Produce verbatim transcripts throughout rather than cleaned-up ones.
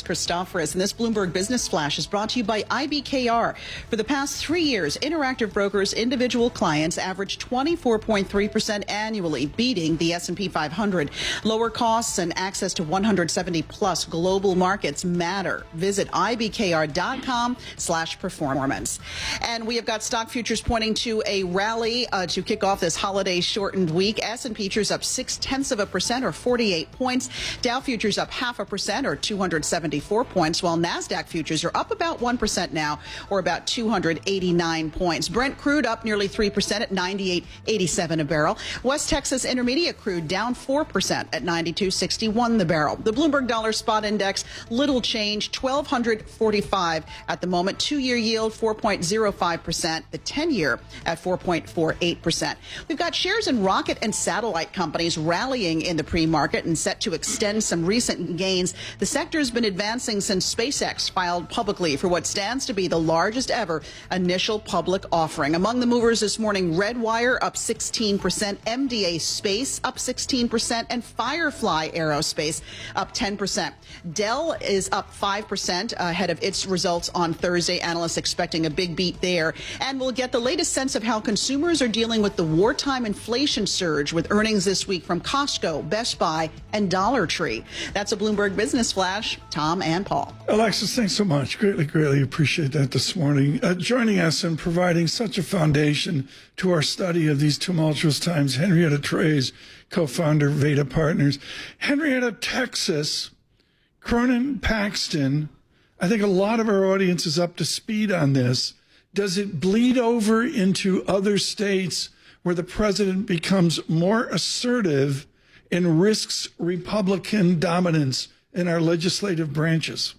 Christophorus, and this Bloomberg Business Flash is brought to you by I B K R. For the past three years, Interactive Brokers individual clients averaged twenty-four point three percent annually, beating the S and P five hundred. Lower costs and access to one hundred seventy plus global markets matter. Visit I B K R dot com slash performance. And we have got stock futures pointing to a rally uh, to kick off this holiday shortened week. S and P futures up six tenths of a percent or forty-eight points. Dow futures up half a percent or two hundred seventy-four points, while NASDAQ futures are up about one percent now or about two hundred eighty-nine points. Brent crude up nearly three percent at ninety-eight eighty-seven a barrel. West Texas Intermediate crude down four percent at ninety-two sixty-one the barrel. The Bloomberg Dollar Spot Index, little change, twelve forty-five at the moment. Two-year yield, four point zero five percent. The ten-year at four point four eight percent. We've got shares in rocket and satellite companies rallying in the pre-market and set to extend some recent gains. The sector has been advancing since SpaceX filed publicly for what stands to be the largest ever initial public offering. Among the movers this morning, Redwire up sixteen percent, M D A Space up sixteen percent, and Firefly Aerospace up ten percent. Dell is up five percent ahead of its results on Thursday. Analysts expecting a big beat there. And we'll get the latest sense of how consumers are dealing with the wartime inflation surge with earnings this week from Costco, Best Buy, and Dollar Tree. That's a Bloomberg Business Flash. Tom and Paul. Alexis, thanks so much. Greatly, greatly appreciate that this morning. Uh, joining us and providing such a foundation to our study of these tumultuous times, Henrietta Trey's co-founder, Veda Partners. Henrietta, Texas, Cronin Paxton, I think a lot of our audience is up to speed on this. Does it bleed over into other states where the president becomes more assertive and risks Republican dominance in our legislative branches?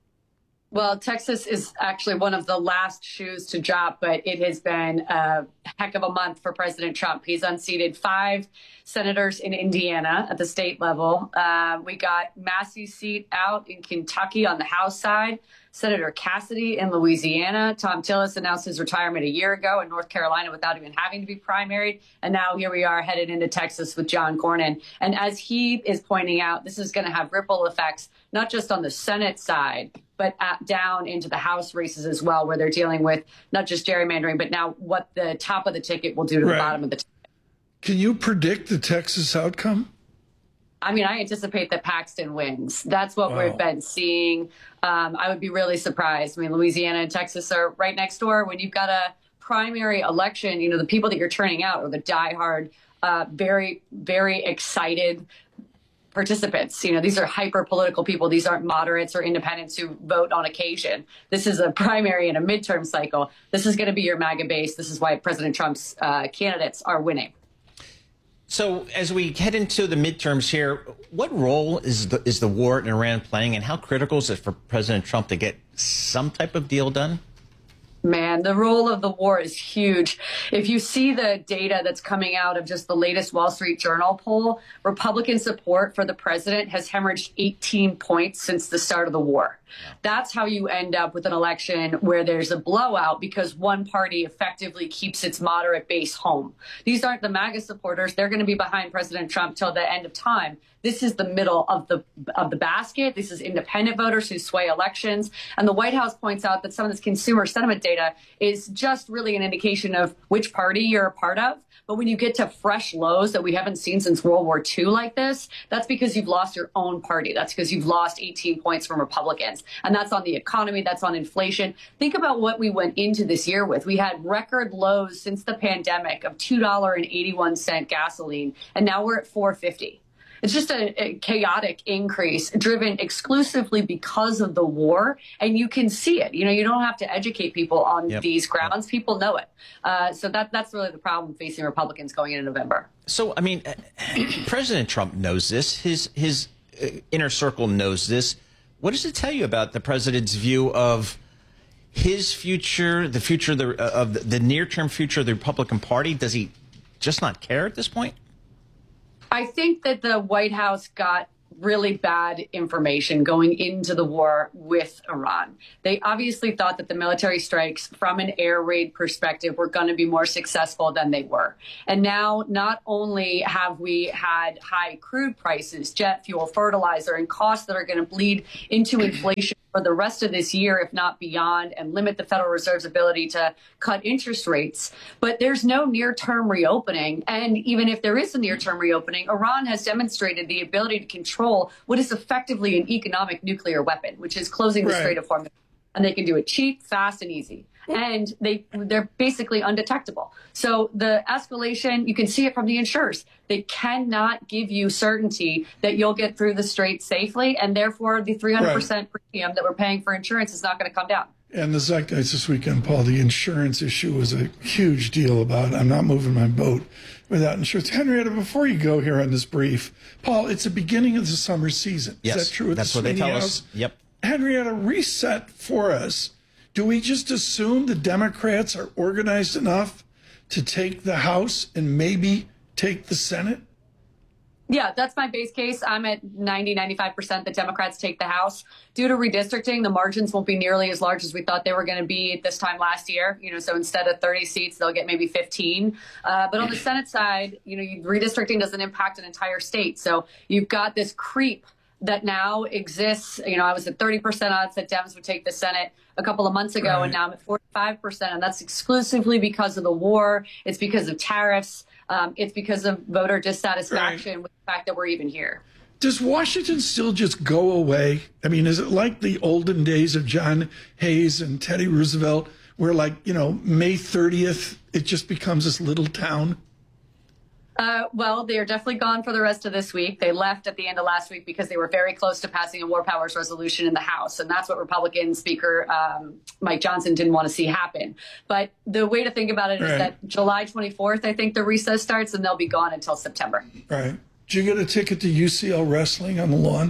Well, Texas is actually one of the last shoes to drop, but it has been a heck of a month for President Trump. He's unseated five senators in Indiana at the state level. Uh, we got Massey's seat out in Kentucky on the House side. Senator Cassidy in Louisiana. Tom Tillis announced his retirement a year ago in North Carolina without even having to be primaried. And now here we are headed into Texas with John Cornyn. And as he is pointing out, this is going to have ripple effects, not just on the Senate side, but at, down into the House races as well, where they're dealing with not just gerrymandering, but now what the top of the ticket will do to right. the bottom of the ticket. Can you predict the Texas outcome? I mean, I anticipate that Paxton wins. That's what wow. we've been seeing. Um, I would be really surprised. I mean, Louisiana and Texas are right next door. When you've got a primary election, you know, the people that you're turning out are the diehard, uh, very, very excited participants. You know, these are hyper political people. These aren't moderates or independents who vote on occasion. This is a primary and a midterm cycle. This is going to be your MAGA base. This is why President Trump's uh, candidates are winning. So as we head into the midterms here, what role is the, is the war in Iran playing, and how critical is it for President Trump to get some type of deal done? Man, the role of the war is huge. If you see the data that's coming out of just the latest Wall Street Journal poll, Republican support for the president has hemorrhaged eighteen points since the start of the war. That's how you end up with an election where there's a blowout because one party effectively keeps its moderate base home. These aren't the MAGA supporters. They're going to be behind President Trump till the end of time. This is the middle of the of the basket. This is independent voters who sway elections. And the White House points out that some of this consumer sentiment data is just really an indication of which party you're a part of. But when you get to fresh lows that we haven't seen since World War Two like this, that's because you've lost your own party. That's because you've lost eighteen points from Republicans. And that's on the economy. That's on inflation. Think about what we went into this year with. We had record lows since the pandemic of two dollars and eighty-one cents gasoline. And now we're at four fifty. It's just a, a chaotic increase driven exclusively because of the war. And you can see it. You know, you don't have to educate people on yep. these grounds. People know it. Uh, so that that's really the problem facing Republicans going into November. So, I mean, President Trump knows this. His his uh, inner circle knows this. What does it tell you about the president's view of his future, the future of the, uh, of the, the near-term future of the Republican Party? Does he just not care at this point? I think that the White House got really bad information going into the war with Iran. They obviously thought that the military strikes from an air raid perspective were going to be more successful than they were. And now not only have we had high crude prices, jet fuel, fertilizer, and costs that are going to bleed into inflation for the rest of this year, if not beyond, and limit the Federal Reserve's ability to cut interest rates. But there's no near-term reopening. And even if there is a near-term reopening, Iran has demonstrated the ability to control what is effectively an economic nuclear weapon, which is closing the Right. Strait of Hormuz. And they can do it cheap, fast, and easy. And they, they're basically undetectable. So the escalation, you can see it from the insurers. They cannot give you certainty that you'll get through the strait safely. And therefore, the three hundred percent right. premium that we're paying for insurance is not going to come down. And the zeitgeist this weekend, Paul, the insurance issue was a huge deal about I'm not moving my boat without insurance. Henrietta, before you go here on this brief, Paul, it's the beginning of the summer season. Yes, is that true? At that's the what they tell Sweeney us. House? Yep. Henrietta, reset for us. Do we just assume the Democrats are organized enough to take the House and maybe take the Senate? Yeah, that's my base case. I'm at ninety, ninety-five percent that Democrats take the House. Due to redistricting, the margins won't be nearly as large as we thought they were going to be this time last year. You know, so instead of thirty seats, they'll get maybe fifteen. Uh, but on the Senate side, you know, redistricting doesn't impact an entire state. So you've got this creep that now exists. You know, I was at thirty percent odds that Dems would take the Senate a couple of months ago, right. and now I'm at forty-five percent. And that's exclusively because of the war. It's because of tariffs. Um, it's because of voter dissatisfaction right. with the fact that we're even here. Does Washington still just go away? I mean, is it like the olden days of John Hayes and Teddy Roosevelt, where, like, you know, May thirtieth, it just becomes this little town? Uh, well, they are definitely gone for the rest of this week. They left at the end of last week because they were very close to passing a war powers resolution in the House. And that's what Republican Speaker um, Mike Johnson didn't want to see happen. But the way to think about it right. is that July twenty-fourth, I think the recess starts, and they'll be gone until September. Right. Did you get a ticket to U C L wrestling on the lawn?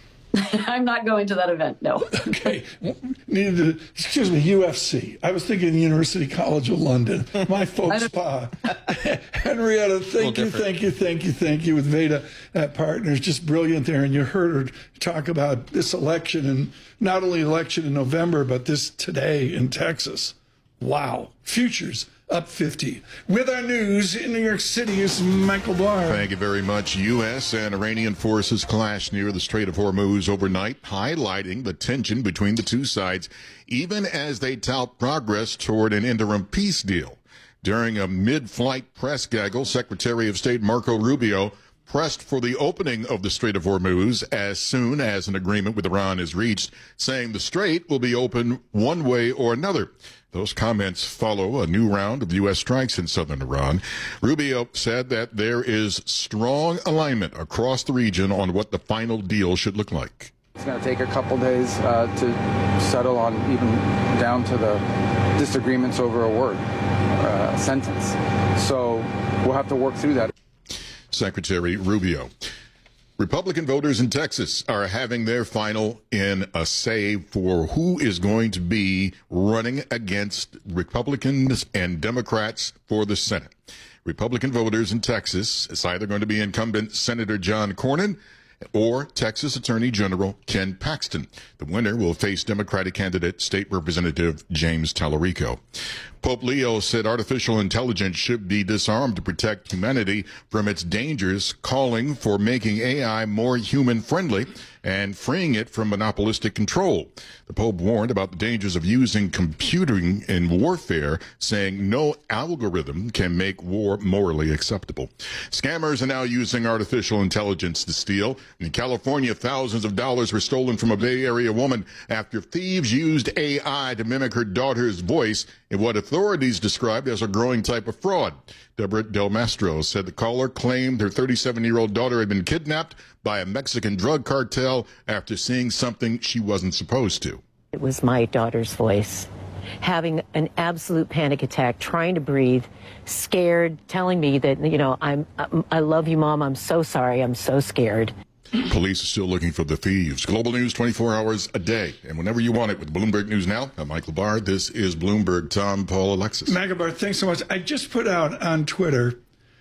I'm not going to that event, no. Okay. Needed to, excuse me, U F C. I was thinking the University College of London. My folks spa. Henrietta, thank you, thank you, thank you, thank you with Veda uh, Partners. Just brilliant there. And you heard her talk about this election, and not only election in November, but this today in Texas. Wow. Futures up fifty. With our news in New York City is Michael Barr. Thank you very much. U S and Iranian forces clashed near the Strait of Hormuz overnight, highlighting the tension between the two sides, even as they tout progress toward an interim peace deal. During a mid-flight press gaggle, Secretary of State Marco Rubio pressed for the opening of the Strait of Hormuz as soon as an agreement with Iran is reached, saying the strait will be open one way or another. Those comments follow a new round of U S strikes in southern Iran. Rubio said that there is strong alignment across the region on what the final deal should look like. It's going to take a couple days uh, to settle on, even down to the disagreements over a word, uh, a sentence. So we'll have to work through that. Secretary Rubio. Republican voters in Texas are having their final in a say for who is going to be running against Republicans and Democrats for the Senate. Republican voters in Texas, it's either going to be incumbent Senator John Cornyn or Texas Attorney General Ken Paxton. The winner will face Democratic candidate State Representative James Tallarico. Pope Leo said artificial intelligence should be disarmed to protect humanity from its dangers, calling for making A I more human-friendly and freeing it from monopolistic control. The Pope warned about the dangers of using computing in warfare, saying no algorithm can make war morally acceptable. Scammers are now using artificial intelligence to steal. In California, thousands of dollars were stolen from a Bay Area woman after thieves used A I to mimic her daughter's voice in what authorities described as a growing type of fraud. Deborah Del Mastro said the caller claimed her thirty-seven-year-old daughter had been kidnapped by a Mexican drug cartel after seeing something she wasn't supposed to. It was my daughter's voice, having an absolute panic attack, trying to breathe, scared, telling me that, you know, I'm, I love you, Mom. I'm so sorry. I'm so scared. Police are still looking for the thieves. Global news twenty-four hours a day. And whenever you want it with Bloomberg News Now, I'm Michael Barr. This is Bloomberg. Tom, Paul, Alexis. Michael Barr, thanks so much. I just put out on Twitter,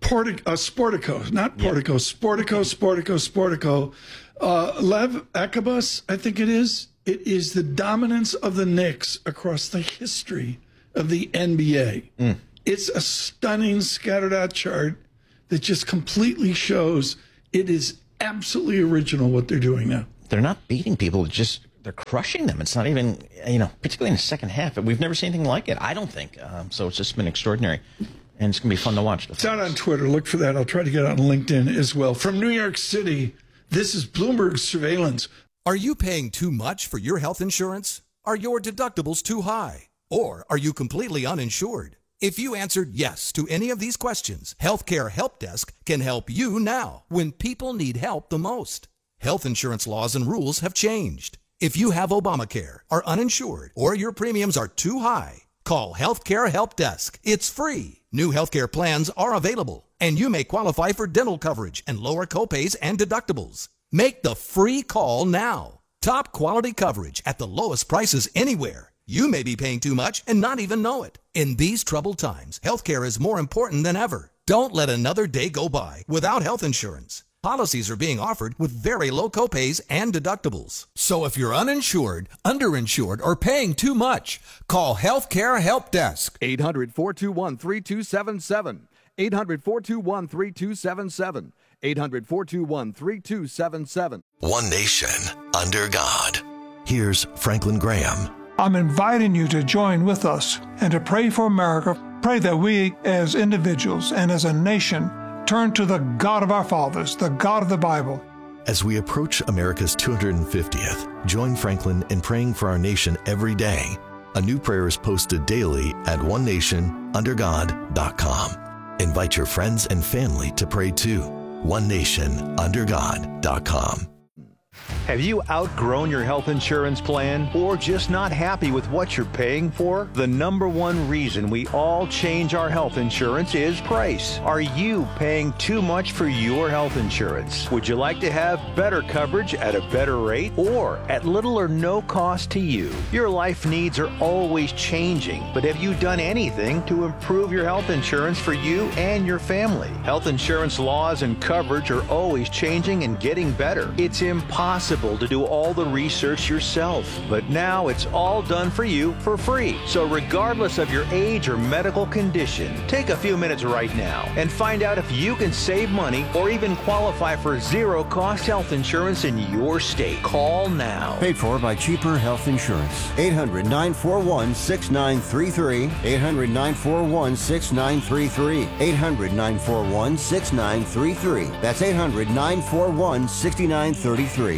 Portic, uh, Sportico, not Portico, yeah. Sportico, Sportico, Sportico. Uh, Lev Akabas, I think it is. It is the dominance of the Knicks across the history of the N B A. Mm. It's a stunning scattered out chart that just completely shows it is absolutely original what they're doing now. They're not beating people, just they're crushing them. It's not even, you know, particularly in the second half. We've never seen anything like it, I don't think. Um, so it's just been extraordinary. And it's going to be fun to watch. It's out on Twitter. Look for that. I'll try to get on LinkedIn as well. From New York City, this is Bloomberg Surveillance. Are you paying too much for your health insurance? Are your deductibles too high? Or are you completely uninsured? If you answered yes to any of these questions, Healthcare Help Desk can help you now when people need help the most. Health insurance laws and rules have changed. If you have Obamacare, are uninsured, or your premiums are too high, call Healthcare Help Desk. It's free. New healthcare plans are available, and you may qualify for dental coverage and lower copays and deductibles. Make the free call now. Top quality coverage at the lowest prices anywhere. You may be paying too much and not even know it. In these troubled times, healthcare is more important than ever. Don't let another day go by without health insurance. Policies are being offered with very low copays and deductibles. So if you're uninsured, underinsured, or paying too much, call Healthcare Help Desk. eight hundred, four two one, three two seven seven. eight hundred, four two one, three two seven seven. eight hundred, four two one, three two seven seven. One nation under God. Here's Franklin Graham. I'm inviting you to join with us and to pray for America. Pray that we as individuals and as a nation turn to the God of our fathers, the God of the Bible. As we approach America's two hundred fiftieth, join Franklin in praying for our nation every day. A new prayer is posted daily at one nation under god dot com. Invite your friends and family to pray too. one nation under god dot com. Have you outgrown your health insurance plan or just not happy with what you're paying for? The number one reason we all change our health insurance is price. Are you paying too much for your health insurance? Would you like to have better coverage at a better rate or at little or no cost to you? Your life needs are always changing, but have you done anything to improve your health insurance for you and your family? Health insurance laws and coverage are always changing and getting better. It's impossible Possible to do all the research yourself, but now it's all done for you for free. So regardless of your age or medical condition, take a few minutes right now and find out if you can save money or even qualify for zero cost health insurance in your state. Call now. Paid for by Cheaper Health Insurance. eight hundred, nine four one, six nine three three. eight hundred, nine four one, six nine three three. eight hundred, nine four one, six nine three three. That's eight hundred, nine four one, six nine three three.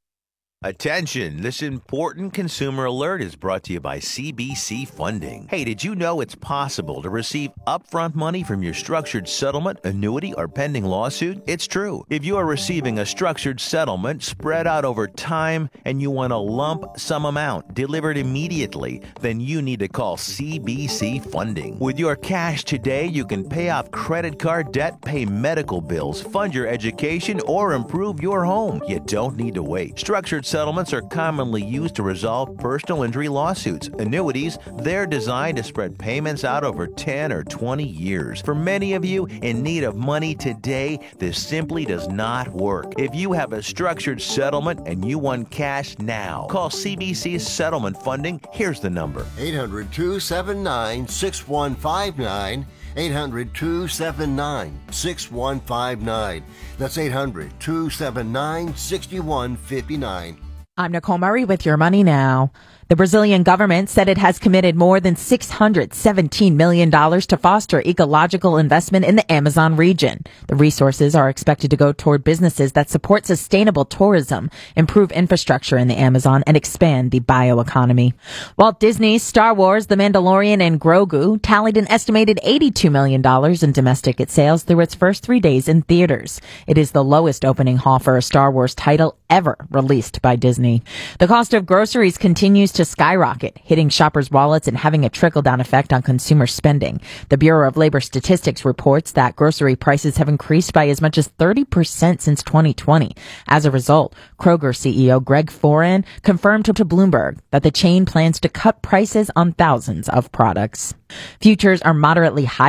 Attention, this important consumer alert is brought to you by C B C Funding. Hey, did you know it's possible to receive upfront money from your structured settlement, annuity, or pending lawsuit? It's true. If you are receiving a structured settlement spread out over time and you want a lump sum amount delivered immediately, then you need to call C B C Funding. With your cash today, you can pay off credit card debt, pay medical bills, fund your education, or improve your home. You don't need to wait. Structured settlements are commonly used to resolve personal injury lawsuits. Annuities, they're designed to spread payments out over ten or twenty years. For many of you in need of money today, this simply does not work. If you have a structured settlement and you want cash now, call C B C Settlement Funding. Here's the number. eight hundred, two seven nine, six one five nine. eight hundred, two seven nine, six one five nine. That's eight hundred, two seven nine, six one five nine. I'm Nicole Murray with Your Money Now. The Brazilian government said it has committed more than six hundred seventeen million dollars to foster ecological investment in the Amazon region. The resources are expected to go toward businesses that support sustainable tourism, improve infrastructure in the Amazon, and expand the bioeconomy. Walt Disney's Star Wars, The Mandalorian, and Grogu tallied an estimated eighty-two million dollars in domestic sales through its first three days in theaters. It is the lowest opening haul for a Star Wars title ever released by Disney. The cost of groceries continues to skyrocket, hitting shoppers' wallets and having a trickle-down effect on consumer spending. The Bureau of Labor Statistics reports that grocery prices have increased by as much as thirty percent since twenty twenty. As a result, Kroger C E O Greg Foran confirmed to Bloomberg that the chain plans to cut prices on thousands of products. Futures are moderately higher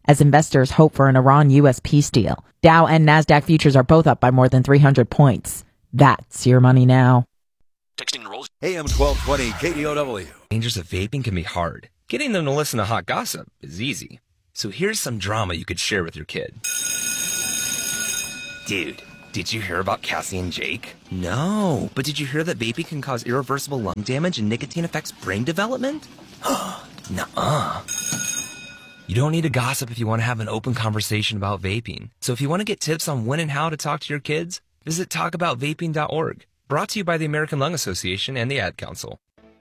as investors hope for an Iran-U S peace deal. Dow and NASDAQ futures are both up by more than three hundred points. That's your money now. Texting enrolls. A M twelve twenty K D O W. Dangers of vaping can be hard. Getting them to listen to hot gossip is easy. So here's some drama you could share with your kid. Dude, did you hear about Cassie and Jake? No, but did you hear that vaping can cause irreversible lung damage and nicotine affects brain development? Nuh-uh. You don't need to gossip if you want to have an open conversation about vaping. So if you want to get tips on when and how to talk to your kids, visit talk about vaping dot org. Brought to you by the American Lung Association and the Ad Council.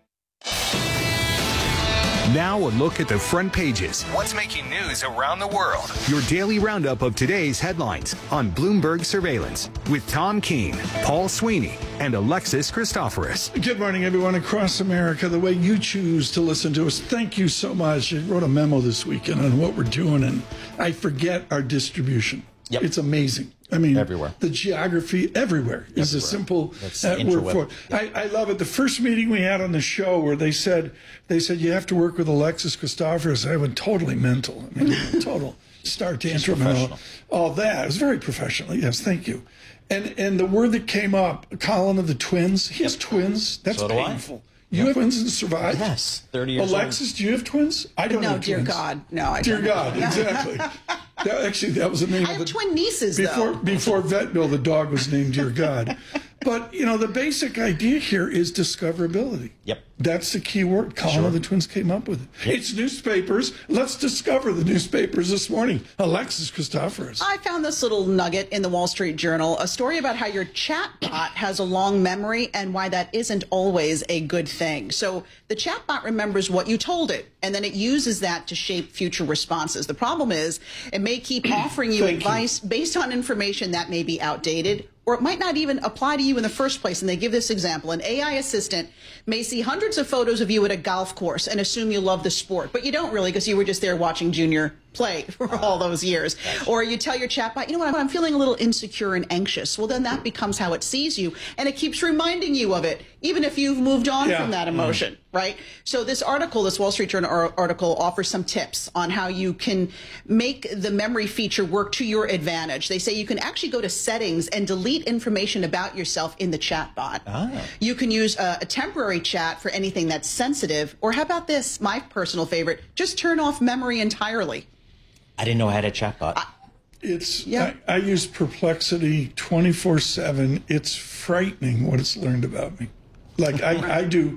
Now a look at the front pages. What's making news around the world? Your daily roundup of today's headlines on Bloomberg Surveillance with Tom Keene, Paul Sweeney, and Alexis Christoforous. Good morning, everyone across America. The way you choose to listen to us, thank you so much. I wrote a memo this weekend on what we're doing, and I forget our distribution. Yep. It's amazing. I mean, everywhere. The geography everywhere is everywhere. A simple uh, word for it. Yep. I, I love it. The first meeting we had on the show where they said, they said you have to work with Alexis Christoforous. I went totally mental. I mean, total star tantrum and all, all that. It was very professional. Yes, thank you. And and the word that came up, Colin of the twins. He has yep. twins. That's so painful. You yep. have twins and survived? Yes, thirty years Alexis, old. Do you have twins? I don't no, have dear twins. God. No, I dear don't. Dear God, exactly. That, actually, that was the name I of have the... twin nieces, before, though. Before Vetville, the dog was named Dear God. But, you know, the basic idea here is discoverability. Yep. That's the key word. Colin sure. of the twins came up with it. Yep. It's newspapers. Let's discover the newspapers this morning. Alexis Christoforous. I found this little nugget in the Wall Street Journal, a story about how your chatbot has a long memory and why that isn't always a good thing. So the chatbot remembers what you told it, and then it uses that to shape future responses. The problem is it may keep offering you advice you. based on information that may be outdated, or it might not even apply to you in the first place. And they give this example. An A I assistant may see hundreds of photos of you at a golf course and assume you love the sport, but you don't really because you were just there watching Junior play for uh, all those years. Gotcha. Or you tell your chatbot, you know what, I'm feeling a little insecure and anxious. Well, then that becomes how it sees you, and it keeps reminding you of it, even if you've moved on yeah. from that emotion, mm-hmm. right? So this article, this Wall Street Journal article, offers some tips on how you can make the memory feature work to your advantage. They say you can actually go to settings and delete information about yourself in the chatbot. Ah. You can use a, a temporary chat for anything that's sensitive, or how about this, my personal favorite, just turn off memory entirely. I didn't know I had a chatbot. Uh, it's yeah. I, I use Perplexity twenty-four seven. It's frightening what it's learned about me. Like I, I do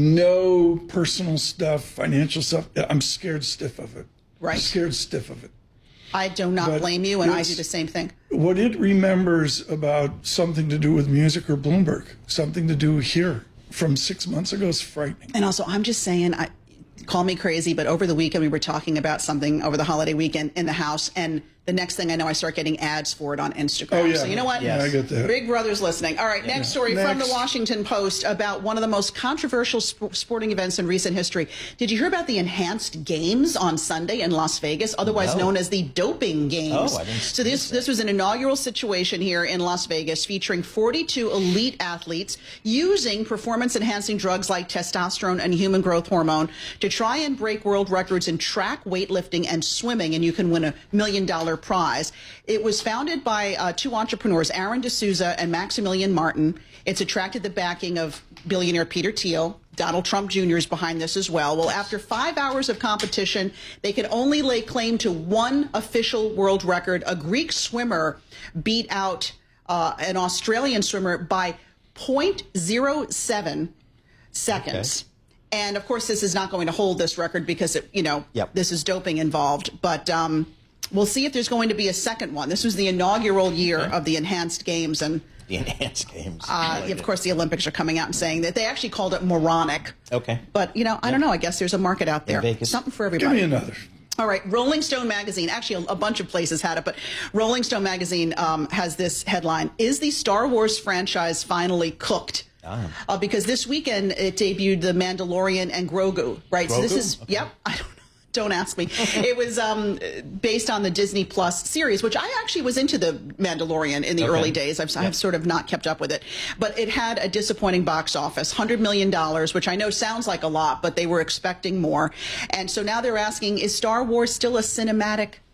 no personal stuff, financial stuff. I'm scared stiff of it. Right. I'm scared stiff of it. I do not but blame you, and I do the same thing. What it remembers about something to do with music or Bloomberg, something to do here from six months ago is frightening. And also, I'm just saying, I call me crazy, but over the weekend we were talking about something over the holiday weekend in the house, and the next thing I know, I start getting ads for it on Instagram. Oh, yeah. So you know what? Yes. Yeah, I get that. Big Brother's listening. All right, yeah. next story next. from the Washington Post about one of the most controversial sp- sporting events in recent history. Did you hear about the enhanced games on Sunday in Las Vegas, otherwise no. known as the doping games? Oh, I didn't so this this was an inaugural situation here in Las Vegas featuring forty-two elite athletes using performance-enhancing drugs like testosterone and human growth hormone to try and break world records in track, weightlifting, and swimming, and you can win a million-dollar prize. It was founded by uh, two entrepreneurs, Aaron D'Souza and Maximilian Martin. It's attracted the backing of billionaire Peter Thiel. Donald Trump Junior is behind this as well. Well, after five hours of competition, they could only lay claim to one official world record. A Greek swimmer beat out uh, an Australian swimmer by zero point zero seven seconds. Okay. And, of course, this is not going to hold this record because, it, you know, yep. this is doping involved. But um, we'll see if there's going to be a second one. This was the inaugural year okay. of the enhanced games. And the enhanced games. Uh, like of course, the Olympics are coming out and saying that they actually called it moronic. Okay. But, you know, I yep. don't know. I guess there's a market out there. Something for everybody. Give me another. All right. Rolling Stone magazine, actually a, a bunch of places had it, but Rolling Stone magazine um, has this headline: Is the Star Wars franchise finally cooked? Ah. Uh, because this weekend it debuted The Mandalorian and Grogu, right? Grogu? So this is, okay. yep, I don't know. Don't ask me. It was um, based on the Disney Plus series, which I actually was into The Mandalorian in the okay. early days. I've, yep. I've sort of not kept up with it. But it had a disappointing box office, one hundred million dollars, which I know sounds like a lot, but they were expecting more. And so now they're asking, is Star Wars still a cinematic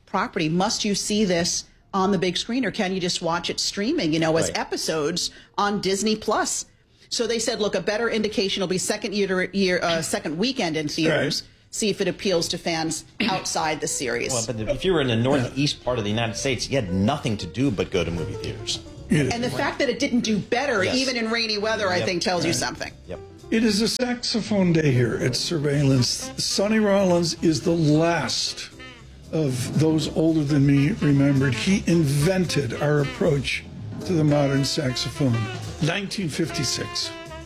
property, must you see this on the big screen, or can you just watch it streaming, you know, as Right. episodes on Disney Plus? So they said, look, a better indication will be second year, year uh, second weekend in theaters. Right. See if it appeals to fans outside the series. Well, but if you were in the northeast part of the United States, you had nothing to do but go to movie theaters. And the fact that it didn't do better, Yes. even in rainy weather, I Yep. think tells you Right. something. Yep. It is a saxophone day here at Surveillance. Sonny Rollins is the last of those older than me remembered. He invented our approach to the modern saxophone. nineteen fifty-six.